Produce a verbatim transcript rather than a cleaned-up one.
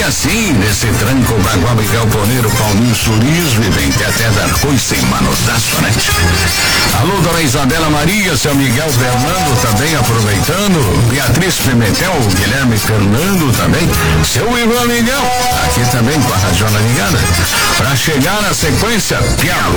assim, nesse tranco bagual, Miguel Poneiro, Paulinho Surismo e vem até dar coice em manotaço, né? Alô, dona Isabela Maria, seu Miguel Fernando também aproveitando, Beatriz Pimentel, Guilherme Fernando também, seu Ivan Miguel, aqui também com a Rajona ligada. Pra chegar na sequência, Pialo